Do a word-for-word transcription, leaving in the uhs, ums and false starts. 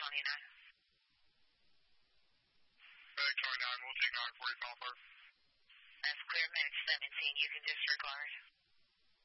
twenty-nine. Medic twenty-nine, we'll take nine forty Alpha. That's clear, Medic seventeen. You can disregard.